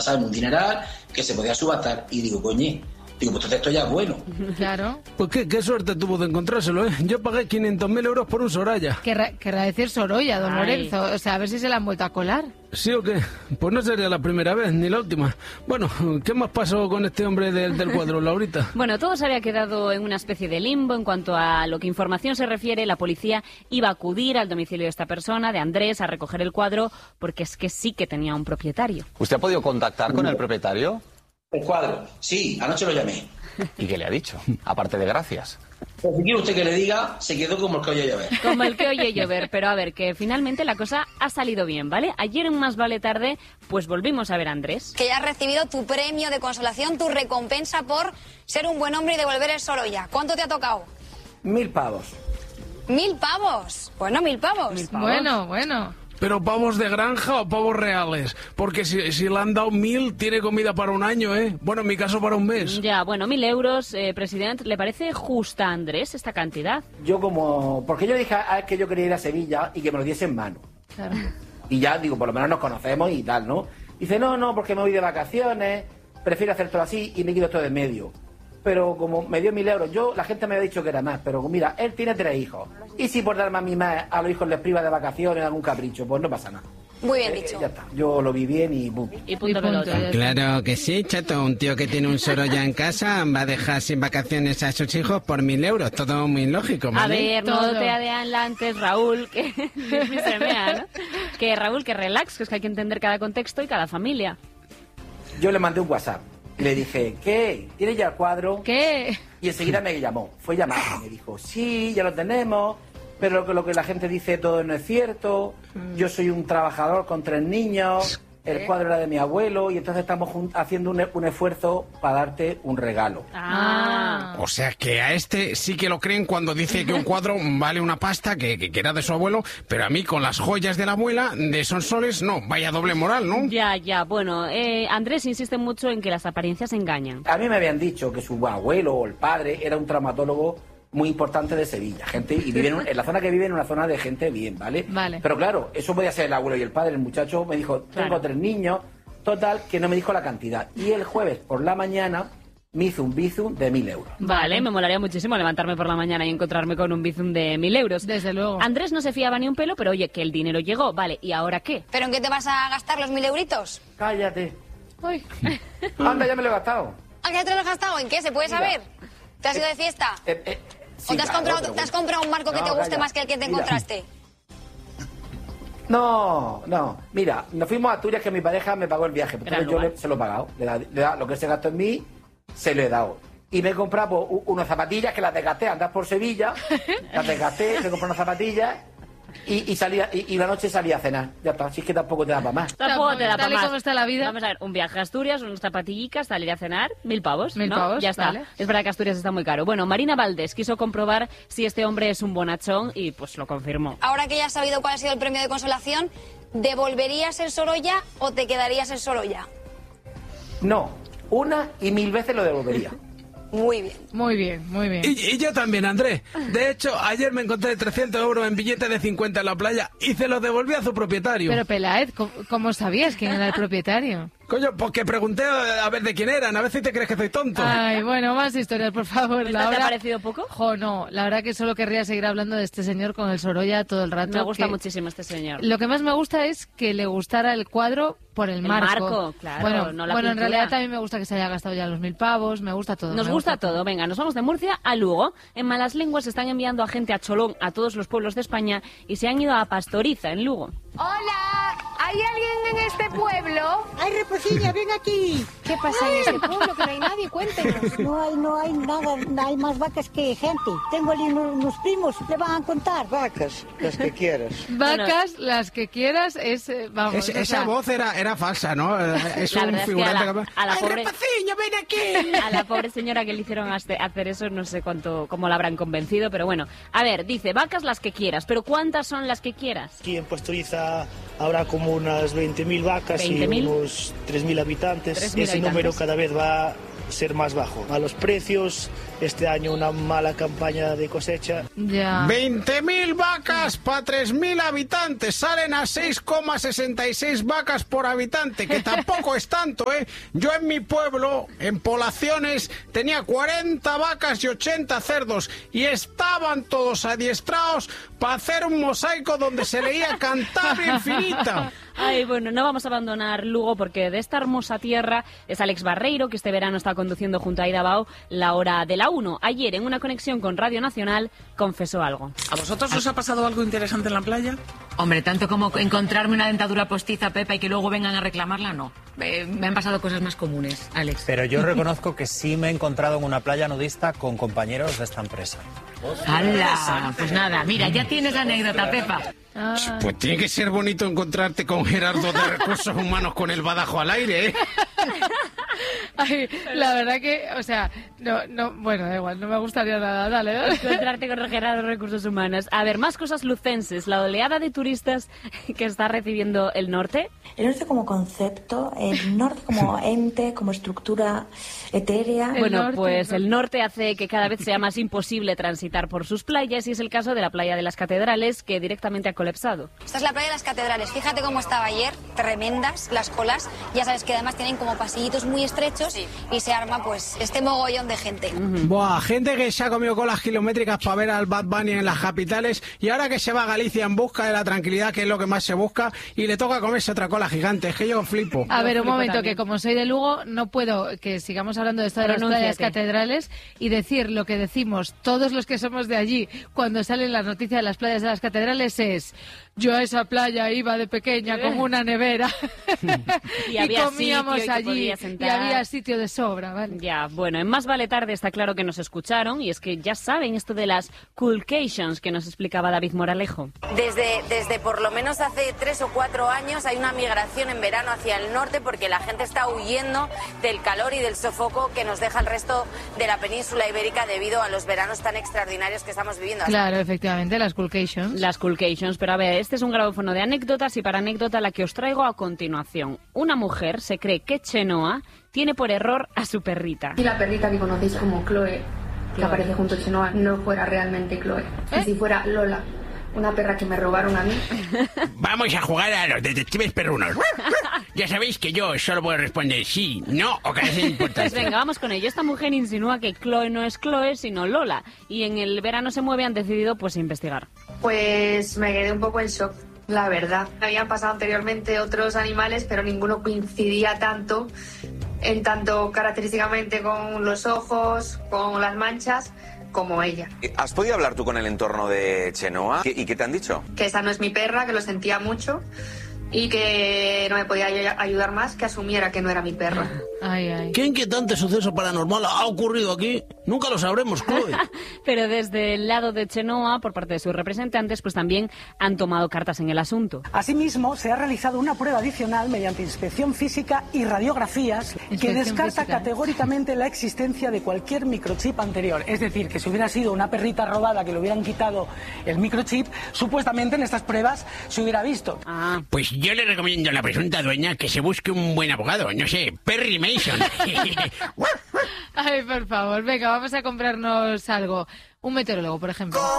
basaba en un dineral que se podía subastar. Y digo, coñe, pues entonces esto ya es bueno. Claro. Pues qué suerte tuvo de encontrárselo, ¿eh? Yo pagué 500.000 euros por un Soraya. Querrá decir Sorolla, don Lorenzo. O sea, a ver si se la han vuelto a colar. ¿Sí o qué? Pues no sería la primera vez, ni la última. Bueno, ¿qué más pasó con este hombre del cuadro, Laurita? Bueno, todo se había quedado en una especie de limbo. En cuanto a lo que información se refiere, la policía iba a acudir al domicilio de esta persona, de Andrés, a recoger el cuadro, porque es que sí que tenía un propietario. ¿Usted ha podido contactar con el propietario? El cuadro, sí, anoche lo llamé. ¿Y qué le ha dicho? Aparte de gracias. Pues si quiere usted que le diga, se quedó como el que oye llover. Como el que oye llover, pero a ver, que finalmente la cosa ha salido bien, ¿vale? Ayer en Más Vale Tarde, pues volvimos a ver a Andrés. Que ya has recibido tu premio de consolación, tu recompensa por ser un buen hombre y devolver el Sorolla. ¿Cuánto te ha tocado? 1.000 pavos. ¿1.000 pavos? Bueno, 1.000 pavos. 1.000 pavos. Bueno. ¿Pero pavos de granja o pavos reales? Porque si le han dado 1.000, tiene comida para un año, ¿eh? Bueno, en mi caso para un mes. Ya, bueno, 1.000 euros, presidente, ¿le parece justa a Andrés esta cantidad? Porque yo dije a él que yo quería ir a Sevilla y que me lo diese en mano. Claro. Y ya, digo, por lo menos nos conocemos y tal, ¿no? Dice, no, porque me voy de vacaciones, prefiero hacer todo así y me quito todo de medio. Pero como me dio 1.000 euros, la gente me había dicho que era más, pero mira, él tiene 3 hijos. Y si por darme a mí más a los hijos les priva de vacaciones, algún capricho, pues no pasa nada. Muy bien dicho. Ya está, yo lo vi bien y boom. Y punto pelota. Claro que sí, chato. Un tío que tiene un Sorolla en casa va a dejar sin vacaciones a sus hijos por 1.000 euros. Todo muy lógico, ¿vale? A ver, Todo. no te adelantes, Raúl, que se mea, ¿no? Que Raúl, que relax, que es que hay que entender cada contexto y cada familia. Yo le mandé un WhatsApp. Le dije, ¿qué? ¿Tienes ya el cuadro? ¿Qué? Y enseguida me llamó. Fue llamada. Me dijo, sí, ya lo tenemos, pero lo que la gente dice todo no es cierto. Yo soy un trabajador con 3 niños. El cuadro era de mi abuelo y entonces estamos haciendo un esfuerzo para darte un regalo. O sea que a este sí que lo creen cuando dice que un cuadro vale una pasta que era de su abuelo, pero a mí con las joyas de la abuela de Sonsoles, no, vaya doble moral, ¿no? Ya, bueno, Andrés insiste mucho en que las apariencias engañan. A mí me habían dicho que su abuelo o el padre era un traumatólogo muy importante de Sevilla, gente, y viven en la zona que vive en una zona de gente bien, ¿vale? Vale. Pero claro, eso podía ser el abuelo y el padre. El muchacho me dijo, tengo Claro. 3 niños, total, que no me dijo la cantidad. Y el jueves por la mañana me hizo un bizum de 1.000 euros. Vale, me molaría muchísimo levantarme por la mañana y encontrarme con un bizum de 1.000 euros. Desde luego. Andrés no se fiaba ni un pelo, pero oye, que el dinero llegó, vale, ¿y ahora qué? ¿Pero en qué te vas a gastar los 1.000 euritos? Cállate. Uy. Anda, ya me lo he gastado. ¿A qué te lo has gastado? ¿En qué? ¿Se puede Mira. ¿Saber? ¿Te has ido de fiesta? Sí, ¿O te has, claro, comprado, pero te has bueno. comprado un marco que No, te guste calla. más que el que te Mira. encontraste? No. Mira, nos fuimos a Asturias que mi pareja me pagó el viaje. Gran Entonces yo lugar. se lo he pagado. Le da lo que se gastó en mí, se lo he dado. Y me he comprado pues, unas zapatillas que las desgasté, andar por Sevilla, las desgasté, me compré unas zapatillas y la noche salí a cenar. Ya está, así es que tampoco te da para más. Tampoco te da Tal para y más. como está la vida. Vamos a ver, un viaje a Asturias, unas zapatillicas, salir a cenar, 1.000 pavos, 1.000 ¿no? pavos, Ya está. vale. Es verdad que Asturias está muy caro. Bueno, Marina Valdés quiso comprobar si este hombre es un bonachón y pues lo confirmó. Ahora que ya has sabido cuál ha sido el premio de consolación, ¿devolverías el Sorolla o te quedarías el Sorolla? No, 1 y 1000 veces lo devolvería. Muy bien. Muy bien, muy bien. Y yo también, Andrés. De hecho, ayer me encontré 300 euros en billetes de 50 en la playa y se los devolví a su propietario. Pero Peláez, ¿cómo sabías quién era el propietario? Coño, pues que pregunté a ver de quién eran, a ver si te crees que soy tonto. Ay, bueno, más historias, por favor. ¿Esta te ha Laura. parecido poco? Jo, no, la verdad que solo querría seguir hablando de este señor con el Sorolla todo el rato. Me gusta que- muchísimo este señor. Lo que más me gusta es que le gustara el cuadro por el marco. Claro, bueno, no la bueno, en pintura. realidad también me gusta que se haya gastado ya los 1.000 pavos, me gusta todo. Nos me gusta todo. Venga, nos vamos de Murcia a Lugo. En Malas Lenguas están enviando a gente a Cholón, a todos los pueblos de España, y se han ido a Pastoriza, en Lugo. Hola, ¿hay alguien en este pueblo? ¡Ay, Reposilla, ven aquí! ¿Qué pasa en este pueblo? Que no hay nadie, cuéntenos. No hay nada, hay más vacas que gente. Tengo allí unos primos, le van a contar. Vacas, las que quieras. Vacas, las que quieras, vamos. Esa voz era falsa, ¿no? Es La un verdad es que figurante a la ¡Ay, pobre- Reposillo, ven aquí! A la pobre señora que le hicieron hacer eso, no sé cómo la habrán convencido, pero bueno. A ver, dice, vacas las que quieras, pero ¿cuántas son las que quieras? Aquí en Pastoriza habrá como unas 20.000 vacas y unos 3.000 habitantes. Ese número cada vez va a ser más bajo. A los precios, este año una mala campaña de cosecha. Ya. 20.000 vacas para 3.000 habitantes. Salen a 6,66 vacas por habitante, que tampoco es tanto, ¿eh? Yo en mi pueblo, en Poblaciones, tenía 40 vacas y 80 cerdos y estaban todos adiestrados para hacer un mosaico donde se leía Cantabria Infinita. Ay, bueno, no vamos a abandonar Lugo porque de esta hermosa tierra es Alex Barreiro, que este verano está conduciendo junto a Aida Bao la hora de la 1. Ayer, en una conexión con Radio Nacional, confesó algo. ¿A vosotros os ha pasado algo interesante en la playa? Hombre, tanto como encontrarme una dentadura postiza, Pepa, y que luego vengan a reclamarla, no. Me han pasado cosas más comunes, Alex. Pero yo reconozco que sí me he encontrado en una playa nudista con compañeros de esta empresa. ¡Hala! Pues nada, mira, ya tienes la anécdota, Pepa. Pues tiene que ser bonito encontrarte con Gerardo de Recursos Humanos con el badajo al aire, ¿eh? Ay, la verdad que, o sea, bueno, da igual, no me gustaría nada, dale. Encontrarte con Gerardo de Recursos Humanos. A ver, más cosas lucenses. La oleada de turistas que está recibiendo el norte. El norte como concepto, el norte como ente, como estructura etérea. Bueno, pues el norte hace que cada vez sea más imposible transitar por sus playas y es el caso de la playa de las Catedrales, que directamente ha colapsado. Esta es la playa de las Catedrales. Fíjate cómo estaba ayer, tremendas las colas. Ya sabes que además tienen como pasillitos muy estrechos y se arma pues este mogollón de gente. Buah, gente que se ha comido colas kilométricas para ver al Bad Bunny en las capitales y ahora que se va a Galicia en busca de la tranquilidad, que es lo que más se busca, y le toca comerse otra cola gigante. Es que yo flipo. A ver, un momento, que como soy de Lugo, no puedo que sigamos hablando de esto de las playas Catedrales y decir lo que decimos todos los que somos de allí cuando salen las noticias de las playas de las Catedrales es: yo a esa playa iba de pequeña con una nevera y había comíamos sitio allí y había sitio de sobra, ¿vale? Ya, bueno, en Más Vale Tarde está claro que nos escucharon y es que ya saben esto de las coolcations que nos explicaba David Moralejo. Desde por lo menos hace 3 o 4 años hay una migración en verano hacia el norte porque la gente está huyendo del calor y del sofoco que nos deja el resto de la península ibérica debido a los veranos tan extraordinarios que estamos viviendo. Claro, efectivamente, las coolcations. Las coolcations, pero a ver, este es un grabófono de anécdotas y para anécdota la que os traigo a continuación. Una mujer se cree que Chenoa tiene por error a su perrita. Si la perrita que conocéis como Chloe, que aparece junto a Chenoa, no fuera realmente Chloe, y si fuera Lola, una perra que me robaron a mí. Vamos a jugar a los detectives perrunos. Ya sabéis que yo solo puedo responder sí, no o carecer de importancia. Pues venga, vamos con ello. Esta mujer insinúa que Chloe no es Chloe, sino Lola. Y en el verano se mueve, han decidido pues investigar. Pues me quedé un poco en shock, la verdad. Habían pasado anteriormente otros animales, pero ninguno coincidía tanto característicamente con los ojos, con las manchas, como ella. ¿Has podido hablar tú con el entorno de Chenoa? ¿Y qué te han dicho? Que esa no es mi perra, que lo sentía mucho y que no me podía ayudar más, que asumiera que no era mi perra. Ay, ay. ¿Qué inquietante suceso paranormal ha ocurrido aquí? Nunca lo sabremos, Chloe. Pero desde el lado de Chenoa, por parte de sus representantes, pues también han tomado cartas en el asunto. Asimismo, se ha realizado una prueba adicional mediante inspección física y radiografías que descarta categóricamente la existencia de cualquier microchip anterior. Es decir, que si hubiera sido una perrita robada que le hubieran quitado el microchip, supuestamente en estas pruebas se hubiera visto. Pues yo le recomiendo a la presunta dueña que se busque un buen abogado, no sé, Perry Mason. Ay, por favor, venga, vamos a comprarnos algo. Un meteorólogo, por ejemplo.